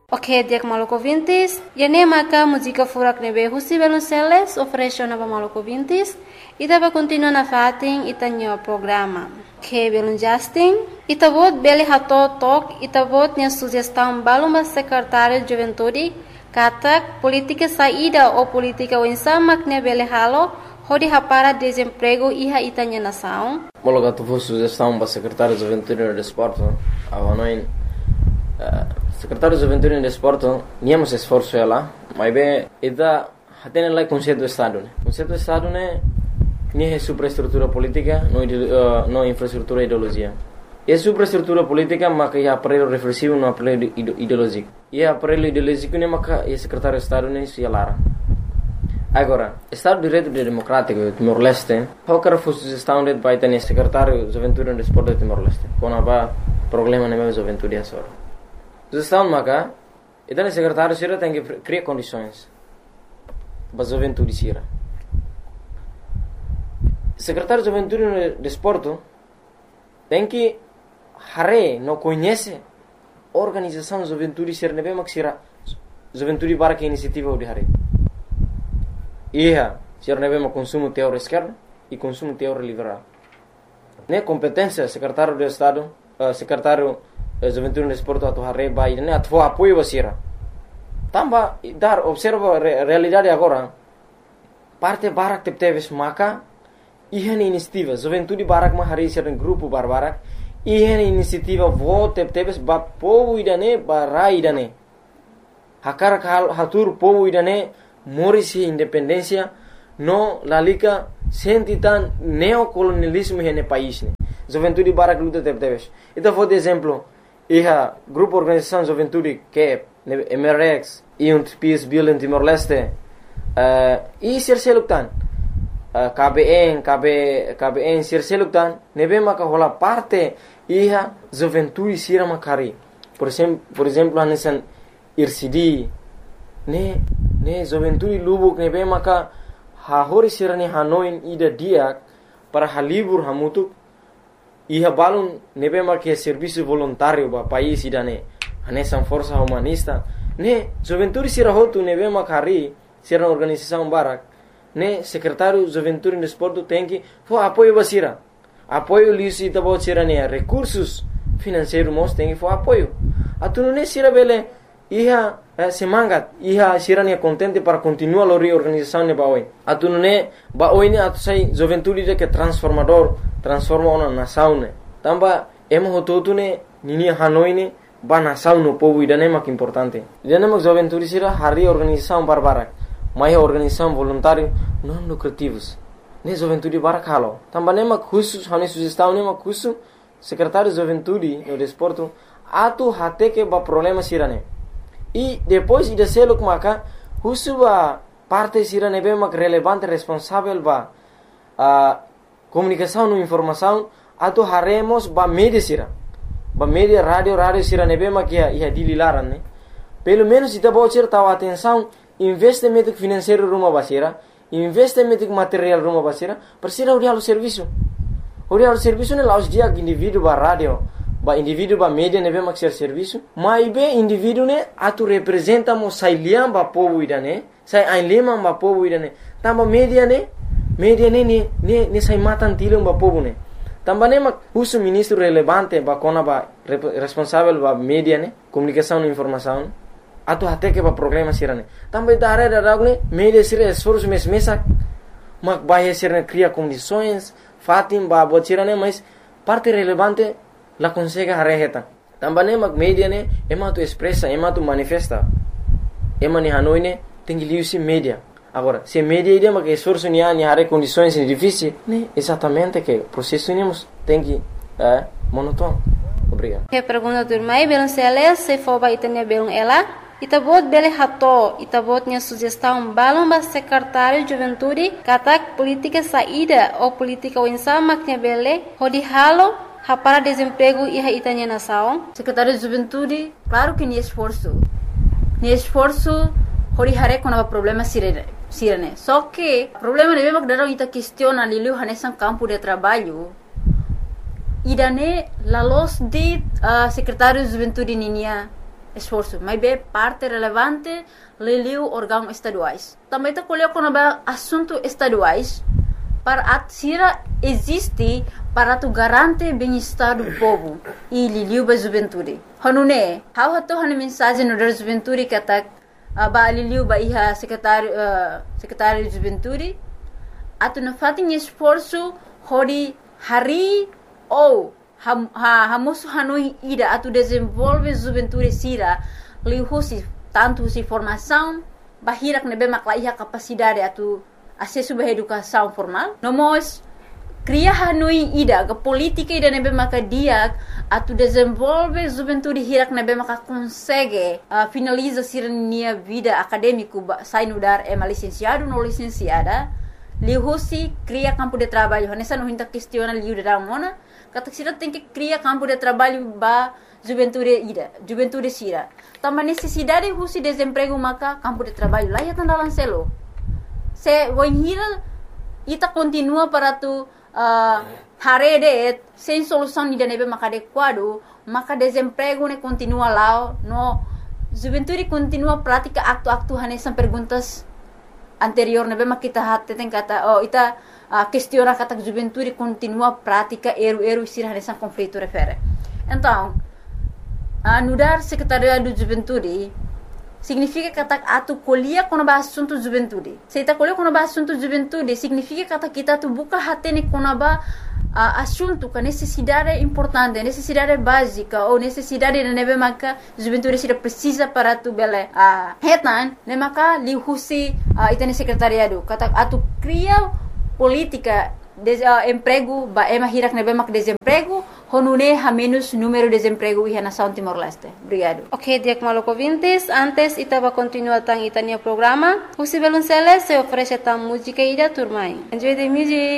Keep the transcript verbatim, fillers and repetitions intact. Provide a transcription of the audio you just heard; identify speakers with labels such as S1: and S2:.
S1: Ok, dia Maluco Vintes, e nem maca música furak nebe husi Velonceles ofereceu nova Maluco Vintes e tava continua na fatin e tanho programa. Que Belon Justin, e tavot bele hato tok e tavot nia sugestão baluma secretário de juventude katak política saída ou política wensamak ne bele halo hodi hapara desemprego iha itanya nação.
S2: Mologa tu vou sugestão para secretário de juventude e desporto, avanoin secretário de juventude e desporto, niamos esforço ela, mas bem, ida hatene lá conceito do estado, né? Conceito do estado né, nem é superestrutura política, não uh, não infraestrutura ideologia. É superestrutura política, mas que é aparelho reflexivo, não aparelho ideológico. E é aparelho ideológico né, mas que é secretário de estado né, se lara. Agora, Estado de Direito Democrático de Timor-Leste, qualquer sugestão de vai ter secretário de juventude e desporto de Timor-Leste, quando há problema na minha juventude é só. Sugestão maca, então o secretário sira tem que criar condições para a juventude sira. Secretário de juventude e desporto tem que hare não conhece a organização de juventude sira nebe mak sira juventude para que iniciativa de hare. Ia, sira nebe mak consumo teórico esquerdo e consumo teórico liberal. Ne competência secretário de Estado, uh, secretário juventude e desporto atu hare bai ne atu apoio basira. Tamba dar observa a realidade agora. Parte barak tep teves maka ihan inisiativa juventude barak ma hari sira grupo barbarak ihan inisiativa vo tep teves ba povo idane barai idane. Hakar hal hatur povo idane morisi independência no lalika sentitan neocolonialismo hene país ne. Juventude barak luta tep teves. Então vou de exemplo iha grupo organização juventude que é M R X e um Peace Bill em Timor-Leste uh, e sirseluktan uh, K B N K B K B N sirseluktan nebe maka hola parte iha juventude sira makari por exemplo por exemplo hanesan I R C D ne ne juventude lubuk nebe maka ha hori sira ne hanoin ida dia para halibur hamutuk iha balun nebe marque serviço voluntário ba país idane hanesan força humanista ne juventude sira hotu nebe makari sira organização barak ne secretário juventude e desporto tem que fo apoio basira apoio lisi tabo sira ne recursos financeiros mos tem que fo apoio atunu ne sira bele iha eh, semangat iha sira ne contente para continuar lori organização ne baoi atunu ne baoi ne atu sai juventude de que transformador transforma uma nação ne tamba emo hototu ne nini hanoi ne ba nação no povo idane mak importante idane mak juventude sira hari organização barbarak mai organização voluntário não lucrativos ne juventude barak halo tamba ne mak khusus hani sugestão ne mak khusus secretário de juventude no desporto atu hate que ba problema sira ne e depois ida seluk maka khusus ba parte sira ne be mak relevante responsável ba a comunicação e informação atu haremos ba media sira ba media rádio rádio sira nebe makia ia dililaran ne pelo menos ita bocir tahu atenção investimento financeiro rumah basira investimento material rumah basira persira uri halu serviço uri halu serviço ne laus dia indivíduo ba rádio ba indivíduo ba media nebe mak ser serviço mai be indivíduo ne atu representa mo sailiam ba povo idane sai ainlema ba povo idane tamba media ne media ne ne ne ne sai matan tilung ba povo ne tamba ne mak husu ministro relevante ba kona ba responsável ba media ne comunicação e informação atu hate que ba problema sirane tamba idare da ragne media sira esforço mes mesa mak ba sira cria condições fatim ba botirane mas parte relevante la consegue hareheta tamba ne mak media ne ema tu expressa ema tu manifesta ema ni hanoi ne tem que liusi media. Agora, se media ideia que esforço ni ani hare condições difíceis, né? Exatamente que o processo nemos tem que é monótono. Obrigado.
S1: Que pergunta do mai belum seles se for ba itanya belum ela, itabot bele hato, itabot nya sugestão balum ba secretário de juventude, katak política saída ou política winsama nya bele, hodi halo para desemprego e itanya nação.
S3: Secretário de juventude, claro que ni esforço. Ni esforço hori hare com o problema sirene. Sirene. Só que o problema de mesmo que daram ita questiona lilu hanesan campo de trabalho. Idane la los de uh, secretário de juventude ninia esforço, mas é parte relevante leliu órgãos estaduais. Também está colocando assuntos estaduais para a Sira existe para tu garante bem-estar do povo e liliu ba juventude. Hanune, how hato hanu mensagem no da juventude que tá ba liliu ba iha secretário uh, secretário de juventude atu na fatin esforço hori hari ou ham ha hamusu hanui ida atu desenvolve juventude Sira lihusi tanto si formação bahirak nebe makla iha capacidade atu acesso à educação formal. Nós cria hanui ida ke política ida nebe maka dia atu desenvolve juventude hirak nebe maka consegue uh, finaliza sirnia vida acadêmico sai no dar é licenciado no licenciada lihusi cria campo de trabalho nessa não hinta questiona liu da mona kata sira tem que cria campo de trabalho ba juventude ida juventude sira também necessidade husi desemprego maka campo de trabalho lá ya tanda lancelo se voinhira ita continua para tu uh, harede sem solução ida nebe maka adequado maka desemprego ne continua lá no juventude continua prática acto-acto hanesan perguntas anterior nebe maka kita hatte tem kata oh ita uh, questiona kata juventude continua prática eru-eru sira hanesan conflito refere então uh, nudar secretariado de juventude significa kata atu kuliah kono ba assunto juventude. Se ita kuliah kono ba assunto juventude, significa kata kita tu buka hati ni kono ba uh, assunto ka necessidade importante, necessidade básica ou necessidade de nebe maka juventude sira precisa para tu bele uh, hetan ne maka lihusi uh, ita ni secretariado kata atu cria política de uh, emprego ba ema hirak nebe maka desemprego honune ha menos número de desemprego iha nação Timor-Leste. Obrigado.
S1: Ok, Diak Maluco ouvintes, antes ita va continuar tang itania programa, Husi Belunceles se oferece tang música ida turmai. Enjoy the music.